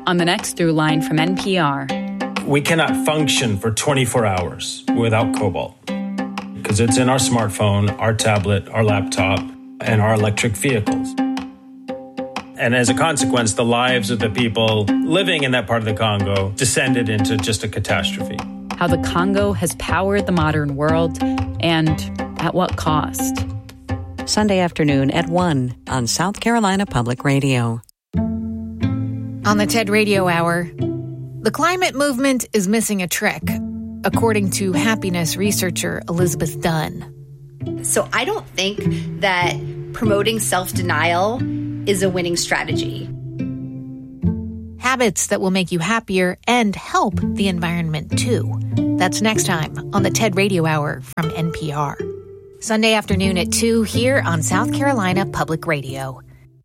on the next Throughline from NPR. We cannot function for 24 hours without cobalt because it's in our smartphone, our tablet, our laptop, and our electric vehicles. And as a consequence, the lives of the people living in that part of the Congo descended into just a catastrophe. How the Congo has powered the modern world and at what cost? Sunday afternoon at 1 on South Carolina Public Radio. On the TED Radio Hour, the climate movement is missing a trick, according to happiness researcher Elizabeth Dunn. So I don't think that promoting self-denial is a winning strategy. Habits that will make you happier and help the environment, too. That's next time on the TED Radio Hour from NPR. Sunday afternoon at 2 here on South Carolina Public Radio.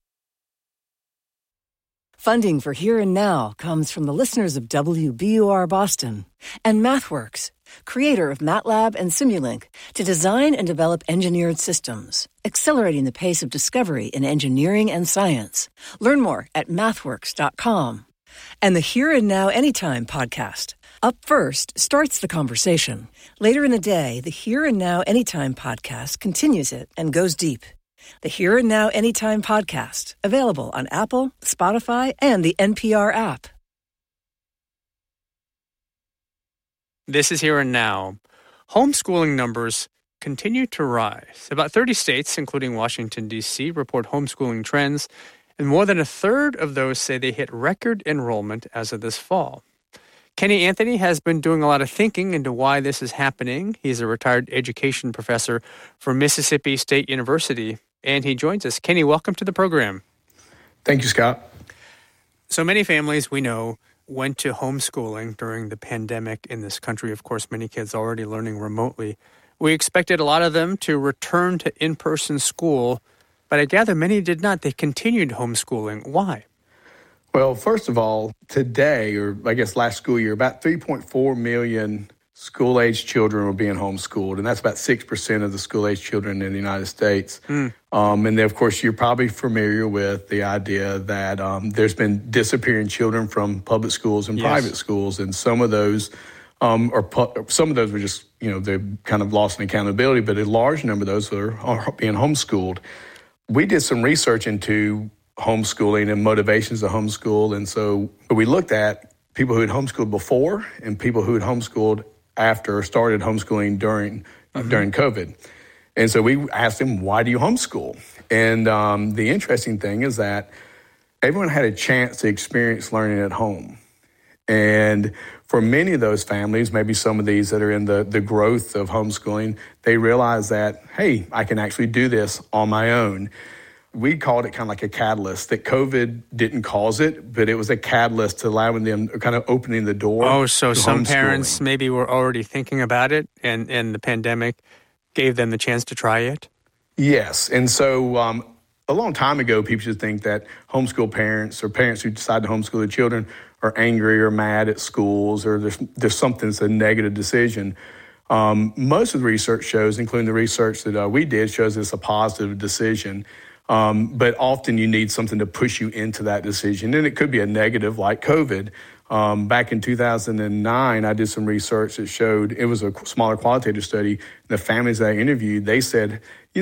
Funding for Here and Now comes from the listeners of WBUR Boston and MathWorks, creator of MATLAB and Simulink, to design and develop engineered systems, accelerating the pace of discovery in engineering and science. Learn more at mathworks.com. And the Here and Now Anytime podcast. Up First starts the conversation. Later in the day, the Here and Now Anytime podcast continues it and goes deep. The Here and Now Anytime podcast, available on Apple, Spotify, and the NPR app. This is Here and Now. Homeschooling numbers continue to rise. About 30 states, including Washington, D.C., report homeschooling trends, and more than a third of those say they hit record enrollment as of this fall. Kenny Anthony has been doing a lot of thinking into why this is happening. He's a retired education professor from Mississippi State University, and he joins us. Kenny, welcome to the program. Thank you, Scott. So many families we know went to homeschooling during the pandemic in this country. Of course, many kids already learning remotely. We expected a lot of them to return to in-person school, but I gather many did not. They continued homeschooling. Why? Well, first of all, today, or I guess last school year, about 3.4 million school-age children were being homeschooled, and that's about 6% of the school-age children in the United States. And then, of course, you're probably familiar with the idea that there's been disappearing children from public schools and private schools, and some of those were just, they're kind of lost in accountability, but a large number of those are being homeschooled. We did some research into homeschooling and motivations to homeschool, and so we looked at people who had homeschooled before and people who had homeschooled after, started homeschooling during COVID. And so we asked them, why do you homeschool? And the interesting thing is that everyone had a chance to experience learning at home. And for many of those families, maybe some of these that are in the growth of homeschooling, they realize that, hey, I can actually do this on my own. We called it kind of like a catalyst, that COVID didn't cause it, but it was a catalyst to allowing them, kind of opening the door. Oh, so some parents maybe were already thinking about it, and the pandemic gave them the chance to try it? Yes. And so a long time ago, people should think that homeschool parents or parents who decide to homeschool their children are angry or mad at schools, or there's something that's a negative decision. Most of the research shows, including the research that we did, shows it's a positive decision. But often you need something to push you into that decision. And it could be a negative like COVID. Back in 2009, I did some research that showed, it was a smaller qualitative study. The families that I interviewed, they said,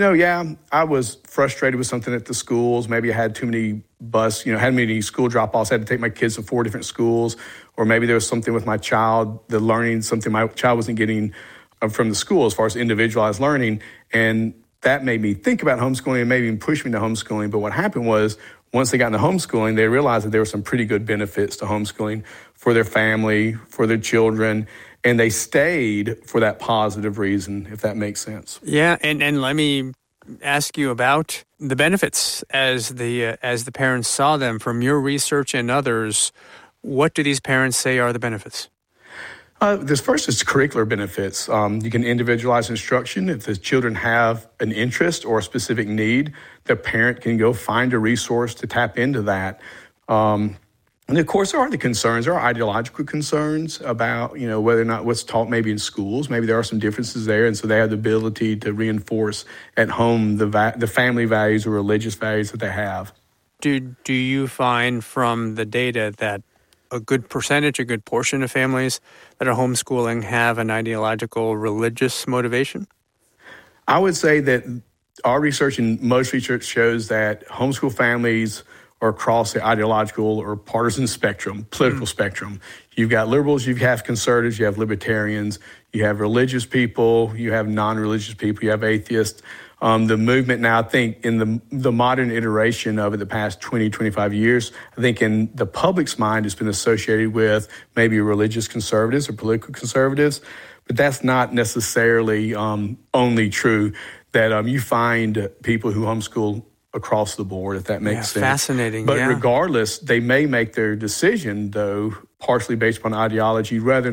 I was frustrated with something at the schools. Maybe I had too many had many school drop-offs. I had to take my kids to 4 different schools. Or maybe there was something with my child, the learning, something my child wasn't getting from the school as far as individualized learning. And that made me think about homeschooling and maybe even push me to homeschooling. But what happened was, once they got into homeschooling, they realized that there were some pretty good benefits to homeschooling for their family, for their children, and they stayed for that positive reason, if that makes sense. Yeah, and let me ask you about the benefits as the parents saw them from your research and others. What do these parents say are the benefits? This first is curricular benefits. You can individualize instruction. If the children have an interest or a specific need, the parent can go find a resource to tap into that. And of course, there are the concerns. There are ideological concerns about, whether or not what's taught maybe in schools. Maybe there are some differences there, and so they have the ability to reinforce at home the family values or religious values that they have. Do you find from the data that a good percentage, a good portion of families that are homeschooling have an ideological religious motivation? I would say that our research and most research shows that homeschool families are across the ideological or partisan spectrum, political spectrum. You've got liberals, you have conservatives, you have libertarians, you have religious people, you have non-religious people, you have atheists. The movement now, I think, in the modern iteration of it, the past 20, 25 years, I think in the public's mind it's been associated with maybe religious conservatives or political conservatives, but that's not necessarily only true, that you find people who homeschool across the board, if that makes sense. Fascinating, But regardless, they may make their decision, though, partially based upon ideology, whether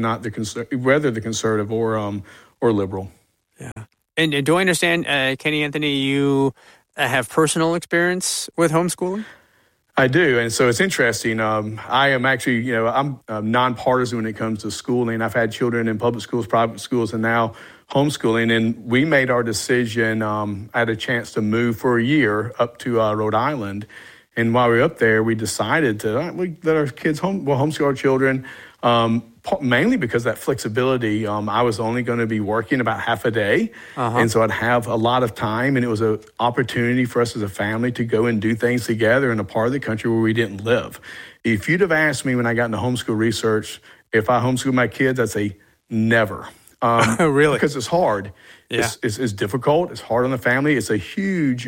the conservative or liberal. Yeah. And do I understand, Kenny Anthony, you have personal experience with homeschooling? I do, and so it's interesting. I am actually, I'm nonpartisan when it comes to schooling. I've had children in public schools, private schools, and now homeschooling. And we made our decision. I had a chance to move for a year up to Rhode Island, and while we were up there, we decided to let our kids homeschool our children. Mainly because of that flexibility. I was only going to be working about half a day, and so I'd have a lot of time, and it was an opportunity for us as a family to go and do things together in a part of the country where we didn't live. If you'd have asked me when I got into homeschool research if I homeschool my kids, I'd say never. Really? Because it's hard. Yeah. It's difficult. It's hard on the family. It's a huge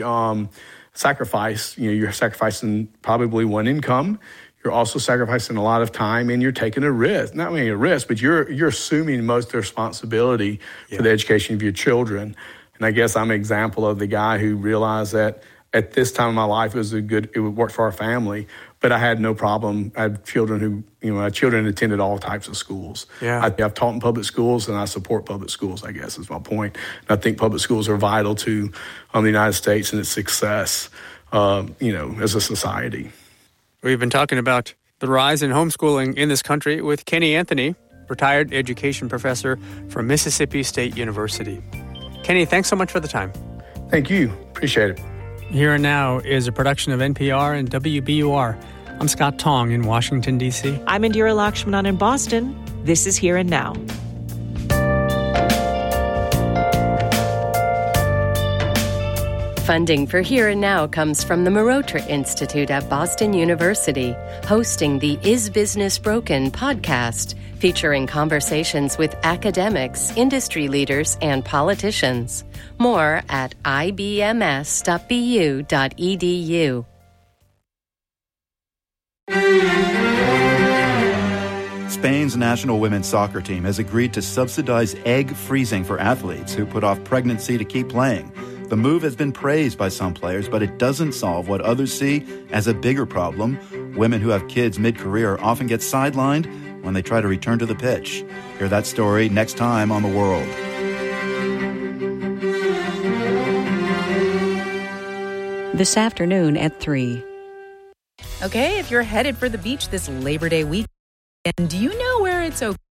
sacrifice. You're sacrificing probably one income. You're also sacrificing a lot of time, and you're taking a risk. Not only a risk, but you're assuming most of the responsibility for the education of your children. And I guess I'm an example of the guy who realized that at this time of my life it would work for our family. But I had no problem. I had children children attended all types of schools. Yeah. I've taught in public schools, and I support public schools, I guess is my point. And I think public schools are vital to the United States and its success, as a society. We've been talking about the rise in homeschooling in this country with Kenny Anthony, retired education professor from Mississippi State University. Kenny, thanks so much for the time. Thank you. Appreciate it. Here and Now is a production of NPR and WBUR. I'm Scott Tong in Washington, D.C. I'm Indira Lakshmanan in Boston. This is Here and Now. Funding for Here and Now comes from the Marotra Institute at Boston University, hosting the Is Business Broken podcast, featuring conversations with academics, industry leaders, and politicians. More at ibms.bu.edu. Spain's national women's soccer team has agreed to subsidize egg freezing for athletes who put off pregnancy to keep playing. The move has been praised by some players, but it doesn't solve what others see as a bigger problem. Women who have kids mid-career often get sidelined when they try to return to the pitch. Hear that story next time on The World. This afternoon at 3. Okay, if you're headed for the beach this Labor Day weekend, do you know where it's okay